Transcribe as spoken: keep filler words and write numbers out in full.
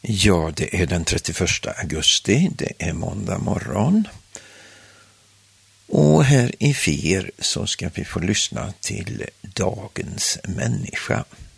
Ja, det är den trettioförsta augusti, det är måndag morgon. Och här i F I R så ska vi få lyssna till dagens människa.